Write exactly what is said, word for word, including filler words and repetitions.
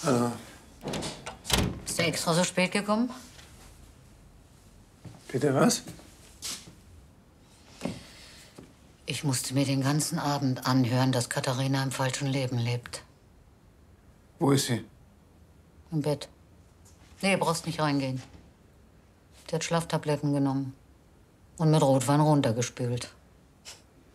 Hallo. Bist du extra so spät gekommen? Bitte was? Ich musste mir den ganzen Abend anhören, dass Katharina im falschen Leben lebt. Wo ist sie? Im Bett. Nee, brauchst nicht reingehen. Die hat Schlaftabletten genommen und mit Rotwein runtergespült.